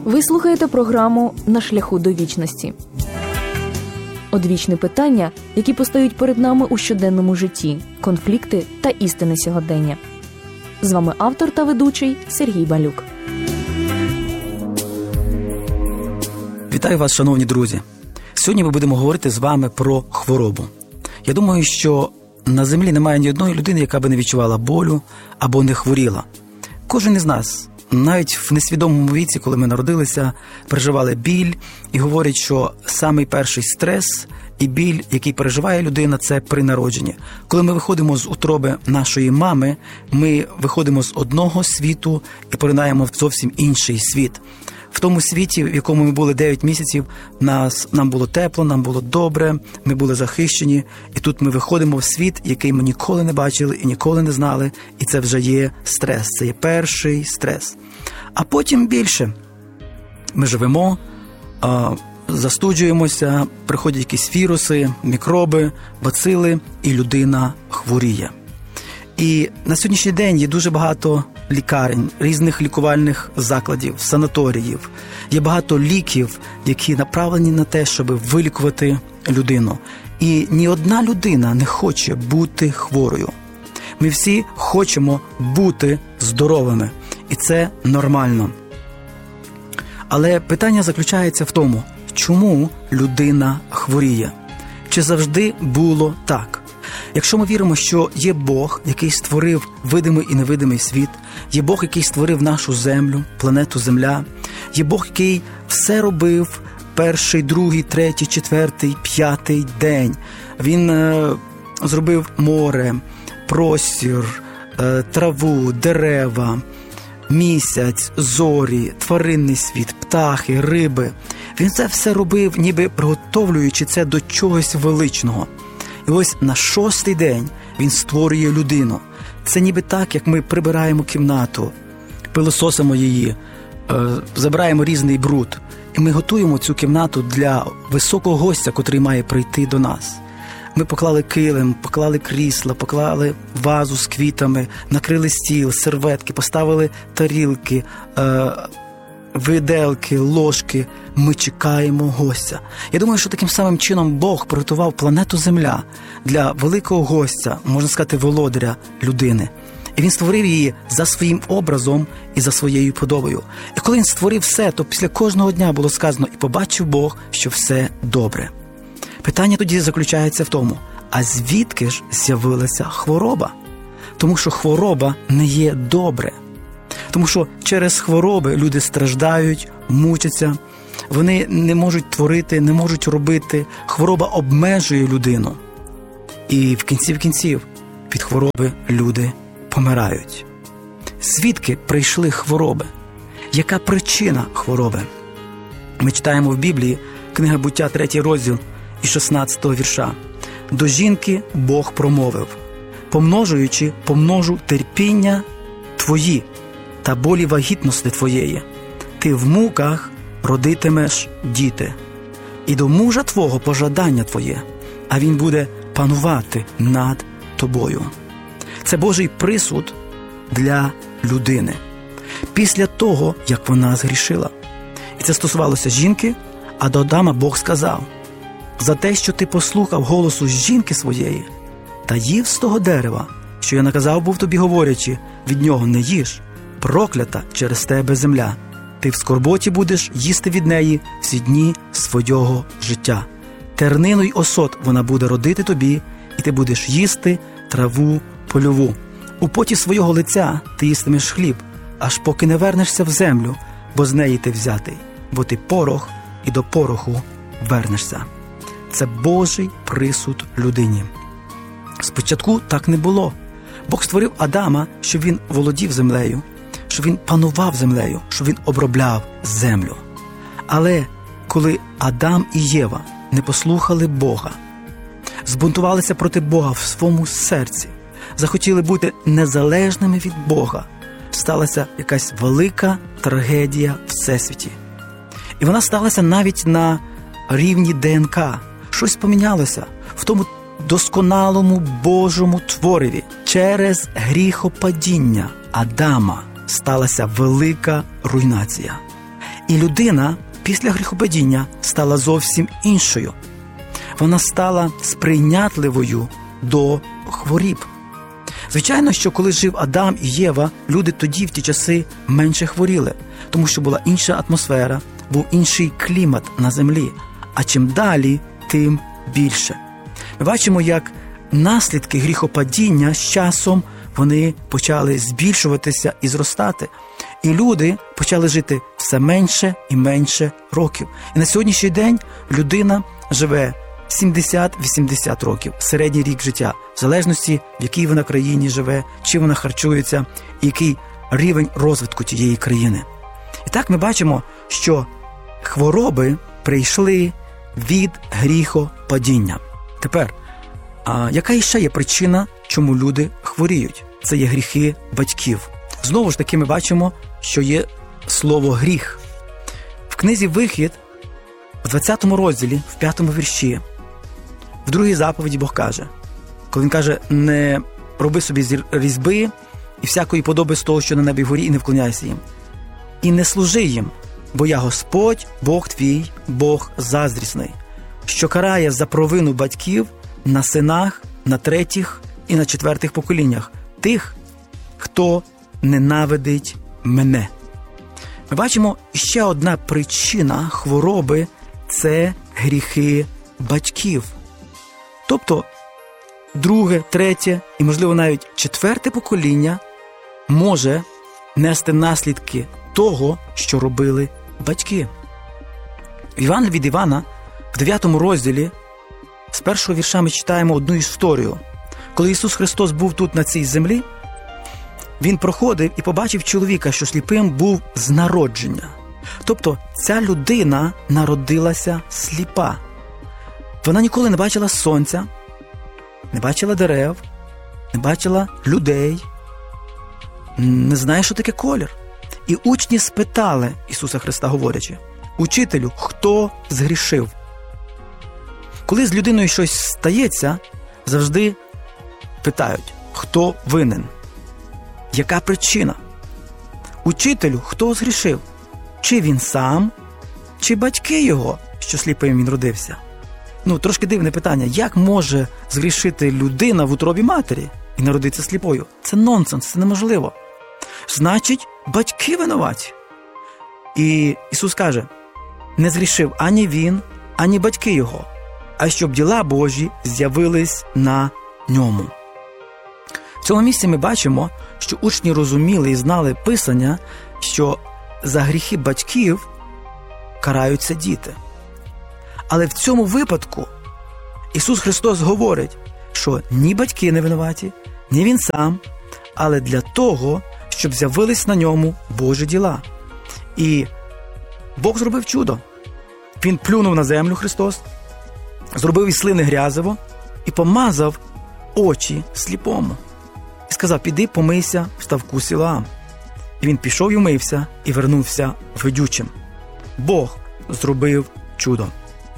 Ви слухаєте програму «На шляху до вічності». Одвічні питання, які постають перед нами у щоденному житті, конфлікти та істини сьогодення. З вами автор та ведучий Сергій Балюк. Вітаю вас, шановні друзі! Сьогодні ми будемо говорити з вами про хворобу. Я думаю, що на землі немає ні одної людини, яка би не відчувала болю або не хворіла. Кожен із нас, навіть в несвідомому віці, коли ми народилися, переживали біль і говорять, що самий перший стрес і біль, який переживає людина, це при народженні. Коли ми виходимо з утроби нашої мами, ми виходимо з одного світу і поринаємо в зовсім інший світ. В тому світі, в якому ми були 9 місяців, нам було тепло, нам було добре, ми були захищені. І тут ми виходимо в світ, який ми ніколи не бачили і ніколи не знали. І це вже є стрес, це є перший стрес. А потім більше. Ми живемо, застуджуємося, приходять якісь віруси, мікроби, бацили, і людина хворіє. І на сьогоднішній день є дуже багато лікарень, різних лікувальних закладів, санаторіїв. Є багато ліків, які направлені на те, щоб вилікувати людину. І ні одна людина не хоче бути хворою. Ми всі хочемо бути здоровими. І це нормально. Але питання заключається в тому, чому людина хворіє? Чи завжди було так? Якщо ми віримо, що є Бог, який створив видимий і невидимий світ, є Бог, який створив нашу землю, планету Земля, є Бог, який все робив перший, другий, третій, четвертий, п'ятий день. Він зробив море, простір, траву, дерева, місяць, зорі, тваринний світ, птахи, риби. Він це все робив, ніби приготовлюючи це до чогось величного. І ось на 6-й день він створює людину. Це ніби так, як ми прибираємо кімнату, пилососимо її, забираємо різний бруд. І ми готуємо цю кімнату для високого гостя, котрий має прийти до нас. Ми поклали килим, поклали крісла, поклали вазу з квітами, накрили стіл, серветки, поставили тарілки, виделки, ложки. Ми чекаємо гостя. Я думаю, що таким самим чином Бог приготував планету Земля для великого гостя, можна сказати, володаря людини. І він створив її за своїм образом і за своєю подобою. І коли він створив все, то після кожного дня було сказано, і побачив Бог, що все добре. Питання тоді заключається в тому, а звідки ж з'явилася хвороба? Тому що хвороба не є добре. Тому що через хвороби люди страждають, мучаться, вони не можуть творити, не можуть робити. Хвороба обмежує людину. І в кінців від хвороби люди помирають. Звідки прийшли хвороби? Яка причина хвороби? Ми читаємо в Біблії, книга Буття, 3 розділ, і 16 вірша. «До жінки Бог промовив: помножуючи, помножу терпіння твої та болі вагітності твоєї. Ти в муках родитимеш діти. І до мужа твого пожадання твоє, а він буде панувати над тобою». Це Божий присуд для людини після того, як вона згрішила. І це стосувалося жінки, а до Адама Бог сказав: «За те, що ти послухав голосу жінки своєї та їв з того дерева, що я наказав був тобі, говорячи, від нього не їж, проклята через тебе земля. Ти в скорботі будеш їсти від неї всі дні свого життя. Тернину й осот вона буде родити тобі, і ти будеш їсти траву польову. У поті свого лиця ти їстимеш хліб, аж поки не вернешся в землю, бо з неї ти взятий, бо ти порох, і до пороху вернешся». Це Божий присуд людині. Спочатку так не було. Бог створив Адама, щоб він володів землею, щоб він панував землею, щоб він обробляв землю. Але коли Адам і Єва не послухали Бога, збунтувалися проти Бога в своєму серці, захотіли бути незалежними від Бога, сталася якась велика трагедія в всесвіті. І вона сталася навіть на рівні ДНК. Щось помінялося в тому досконалому Божому твореві. Через гріхопадіння Адама сталася велика руйнація. І людина після гріхопадіння стала зовсім іншою. Вона стала сприйнятливою до хворіб. Звичайно, що коли жив Адам і Єва, люди тоді в ті часи менше хворіли, тому що була інша атмосфера, був інший клімат на землі. А чим далі, тим більше. Ми бачимо, як наслідки гріхопадіння з часом вони почали збільшуватися і зростати. І люди почали жити все менше і менше років. І на сьогоднішній день людина живе 70-80 років, середній рік життя, в залежності, в якій вона країні живе, чим вона харчується, і який рівень розвитку тієї країни. І так ми бачимо, що хвороби прийшли від гріхопадіння. Тепер, яка іще є причина, чому люди хворіють? Це є гріхи батьків. Знову ж таки ми бачимо, що є слово «гріх». В книзі «Вихід», в 20 розділі, в 5 вірші, в другій заповіді Бог каже, коли Він каже, не роби собі різьби і всякої подоби з того, що на небі вгорі, і не вклоняйся їм. І не служи їм, бо я Господь, Бог твій, Бог заздрісний, що карає за провину батьків на синах, на третіх і на четвертих поколіннях тих, хто ненавидить мене. Ми бачимо, ще одна причина хвороби – це гріхи батьків. Тобто, друге, третє і, можливо, навіть четверте покоління може нести наслідки того, що робили батьки. В Євангелії від Івана, в 9 розділі, з першого вірша ми читаємо одну історію. Коли Ісус Христос був тут на цій землі, Він проходив і побачив чоловіка, що сліпим був з народження. Тобто, ця людина народилася сліпа. Вона ніколи не бачила сонця, не бачила дерев, не бачила людей, не знає, що таке колір. І учні спитали Ісуса Христа, говорячи, «Учителю, хто згрішив?» Коли з людиною щось стається, завжди питають, хто винен? Яка причина? Учителю, хто згрішив? Чи він сам, чи батьки його, що сліпим він родився? Трошки дивне питання. Як може згрішити людина в утробі матері і народитися сліпою? Це нонсенс, це неможливо. Значить, батьки винуваті. І Ісус каже, не згрішив ані він, ані батьки його, а щоб діла Божі з'явились на ньому. В цьому місці ми бачимо, що учні розуміли і знали Писання, що за гріхи батьків караються діти. Але в цьому випадку Ісус Христос говорить, що ні батьки не винуваті, ні Він сам, але для того, щоб з'явились на ньому Божі діла. І Бог зробив чудо. Він плюнув на землю, Христос, зробив із слини грязево і помазав очі сліпому. І сказав, піди помийся в ставку Сілоам. І він пішов і вмився, і вернувся видючим. Бог зробив чудо.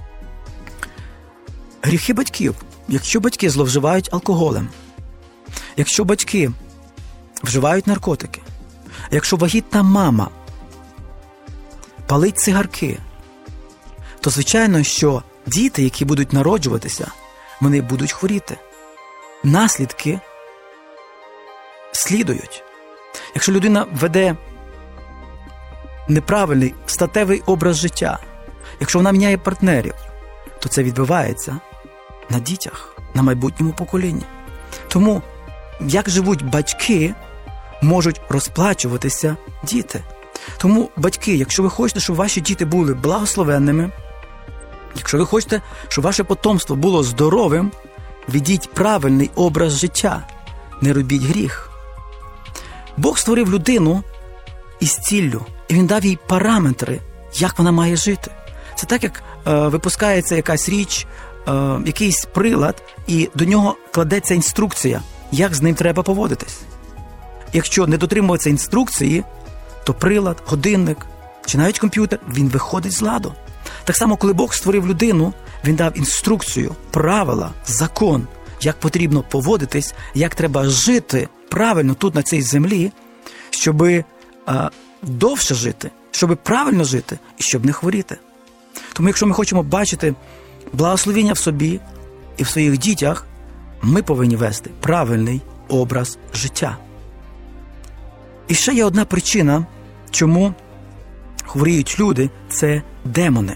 Гріхи батьків. Якщо батьки зловживають алкоголем, якщо батьки вживають наркотики, якщо вагітна мама палить цигарки, то звичайно, що діти, які будуть народжуватися, вони будуть хворіти. Наслідки слідують. Якщо людина веде неправильний статевий образ життя, якщо вона міняє партнерів, то це відбивається на дітях, на майбутньому поколінні. Тому, як живуть батьки, можуть розплачуватися діти. Тому, батьки, якщо ви хочете, щоб ваші діти були благословенними, якщо ви хочете, щоб ваше потомство було здоровим, ведіть правильний образ життя, не робіть гріх. Бог створив людину із ціллю, і Він дав їй параметри, як вона має жити. Це так, як випускається якась річ, якийсь прилад, і до нього кладеться інструкція, як з ним треба поводитись. Якщо не дотримуватися інструкції, то прилад, годинник чи навіть комп'ютер, він виходить з ладу. Так само, коли Бог створив людину, Він дав інструкцію, правила, закон, як потрібно поводитись, як треба жити правильно тут, на цій землі, щоб довше жити, щоб правильно жити і щоб не хворіти. Тому якщо ми хочемо бачити благословіння в собі і в своїх дітях, ми повинні вести правильний образ життя. І ще є одна причина, чому хворіють люди – це демони.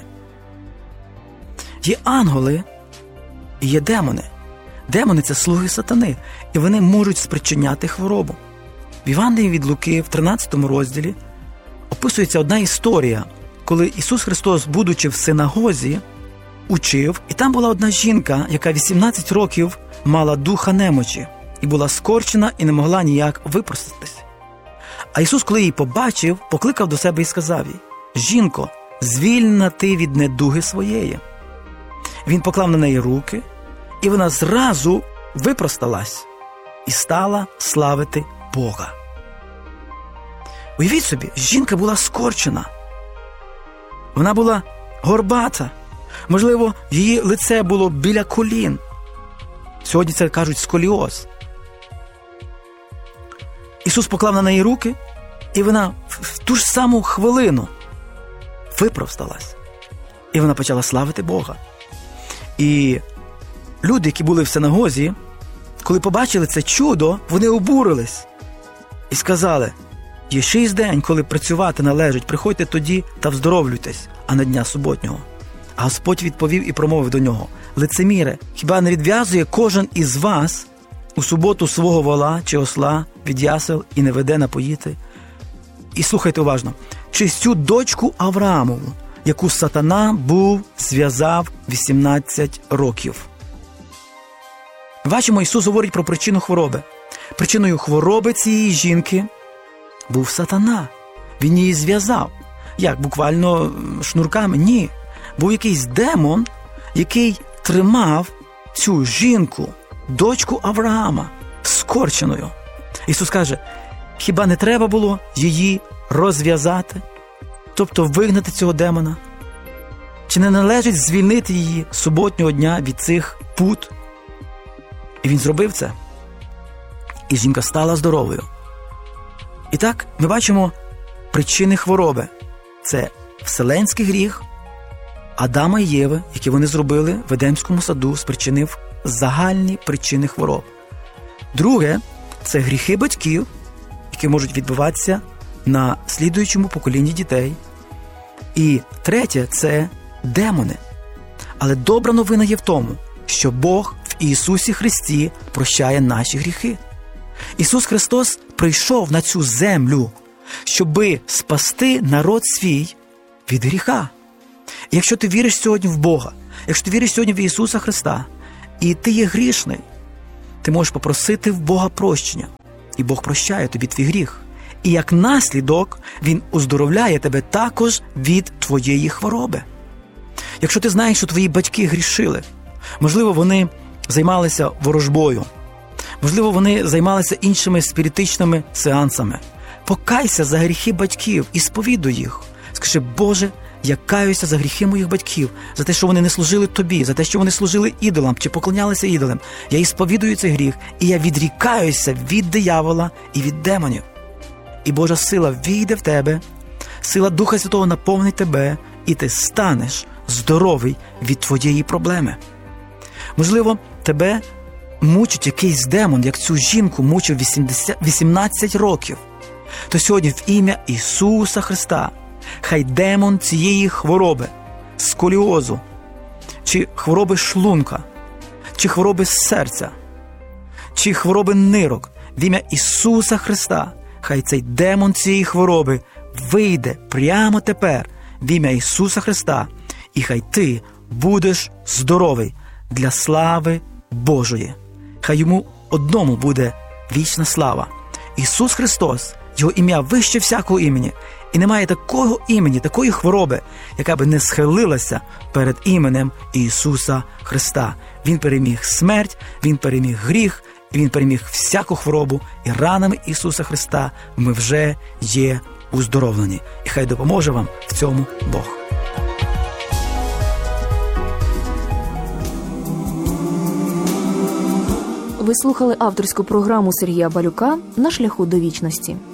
Є ангели і є демони. Демони – це слуги сатани, і вони можуть спричиняти хворобу. В Євангелії від Луки, в 13 розділі, описується одна історія, коли Ісус Христос, будучи в синагозі, учив, і там була одна жінка, яка 18 років мала духа немочі, і була скорчена, і не могла ніяк випростатись. А Ісус, коли її побачив, покликав до себе і сказав їй: «Жінко, звільнена ти від недуги своєї». Він поклав на неї руки, і вона зразу випросталась і стала славити Бога. Уявіть собі, жінка була скорчена. Вона була горбата. Можливо, її лице було біля колін. Сьогодні це кажуть сколіоз. Ісус поклав на неї руки, і вона в ту ж саму хвилину випросталась. І вона почала славити Бога. І люди, які були в синагозі, коли побачили це чудо, вони обурились і сказали: «Є 6 день, коли працювати належить, приходьте тоді та вздоровлюйтесь, а не дня суботнього». А Господь відповів і промовив до нього: «Лицеміре, хіба не відв'язує кожен із вас у суботу свого вола чи осла від ясел і не веде напоїти?» І слухайте уважно: «Чи цю дочку Авраамову, яку сатана зв'язав 18 років?» Бачимо, Ісус говорить про причину хвороби. Причиною хвороби цієї жінки був сатана. Він її зв'язав. Як, буквально шнурками? Ні. Був якийсь демон, який тримав цю жінку, дочку Авраама, скорченою. Ісус каже: хіба не треба було її розв'язати? Тобто вигнати цього демона? Чи не належить звільнити її суботнього дня від цих пут? І він зробив це. І жінка стала здоровою. І так, ми бачимо причини хвороби. Це вселенський гріх Адама і Єви, які вони зробили в Едемському саду, спричинив загальні причини хвороб. Друге – це гріхи батьків, які можуть відбуватися на слідуючому поколінні дітей. І третє – це демони. Але добра новина є в тому, що Бог в Ісусі Христі прощає наші гріхи. Ісус Христос прийшов на цю землю, щоби спасти народ свій від гріха. І якщо ти віриш сьогодні в Бога, якщо ти віриш сьогодні в Ісуса Христа, і ти є грішний, ти можеш попросити в Бога прощення, і Бог прощає тобі твій гріх. І як наслідок Він оздоровляє тебе також від твоєї хвороби. Якщо ти знаєш, що твої батьки грішили, можливо, вони займалися ворожбою, можливо, вони займалися іншими спіритичними сеансами, покайся за гріхи батьків і сповідуй їх. Скажи: Боже, я каюся за гріхи моїх батьків, за те, що вони не служили тобі, за те, що вони служили ідолам чи поклонялися ідолам. Я і сповідую цей гріх, і я відрікаюся від диявола і від демонів. І Божа сила війде в тебе, сила Духа Святого наповнить тебе, і ти станеш здоровий від твоєї проблеми. Можливо, тебе мучить якийсь демон, як цю жінку мучив 18 років. То сьогодні в ім'я Ісуса Христа хай демон цієї хвороби, сколіозу, чи хвороби шлунка, чи хвороби серця, чи хвороби нирок, в ім'я Ісуса Христа, хай цей демон цієї хвороби вийде прямо тепер в ім'я Ісуса Христа, і хай ти будеш здоровий для слави Божої. Хай йому одному буде вічна слава. Ісус Христос, Його ім'я вище всякого імені, і немає такого імені, такої хвороби, яка би не схилилася перед іменем Ісуса Христа. Він переміг смерть, Він переміг гріх, і Він переміг всяку хворобу, і ранами Ісуса Христа ми вже є уздоровлені. І хай допоможе вам в цьому Бог. Ви слухали авторську програму Сергія Балюка «На шляху до вічності».